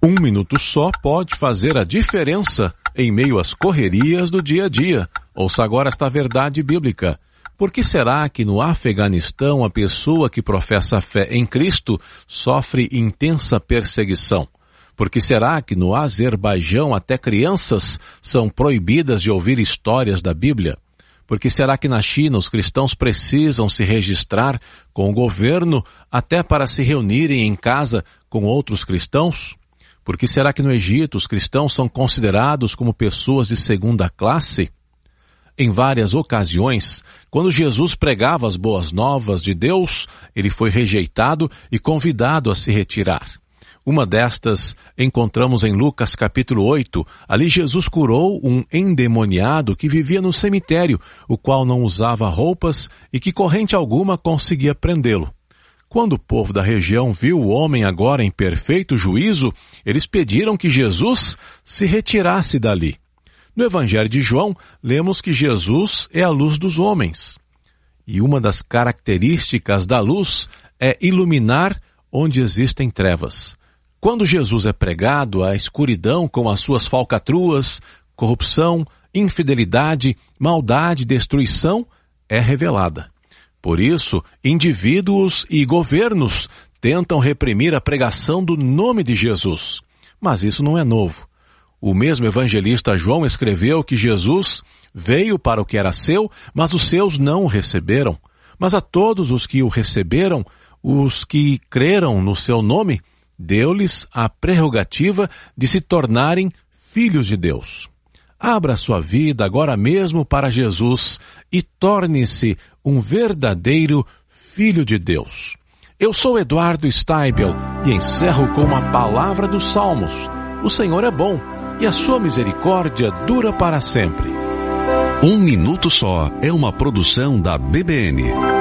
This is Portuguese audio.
Um minuto só pode fazer a diferença em meio às correrias do dia a dia. Ouça agora esta verdade bíblica. Por que será que no Afeganistão a pessoa que professa a fé em Cristo sofre intensa perseguição? Por que será que no Azerbaijão até crianças são proibidas de ouvir histórias da Bíblia? Por que será que na China os cristãos precisam se registrar com o governo até para se reunirem em casa com outros cristãos? Por que será que no Egito os cristãos são considerados como pessoas de segunda classe? Em várias ocasiões, quando Jesus pregava as boas novas de Deus, ele foi rejeitado e convidado a se retirar. Uma destas encontramos em Lucas capítulo 8. Ali Jesus curou um endemoniado que vivia no cemitério, o qual não usava roupas e que corrente alguma conseguia prendê-lo. Quando o povo da região viu o homem agora em perfeito juízo, eles pediram que Jesus se retirasse dali. No Evangelho de João, lemos que Jesus é a luz dos homens. E uma das características da luz é iluminar onde existem trevas. Quando Jesus é pregado, a escuridão com as suas falcatruas, corrupção, infidelidade, maldade e destruição é revelada. Por isso, indivíduos e governos tentam reprimir a pregação do nome de Jesus. Mas isso não é novo. O mesmo evangelista João escreveu que Jesus veio para o que era seu, mas os seus não o receberam. Mas a todos os que o receberam, os que creram no seu nome, deu-lhes a prerrogativa de se tornarem filhos de Deus. Abra sua vida agora mesmo para Jesus e torne-se um verdadeiro filho de Deus. Eu sou Eduardo Steibel e encerro com uma palavra dos Salmos. O Senhor é bom e a sua misericórdia dura para sempre. Um Minuto Só é uma produção da BBN.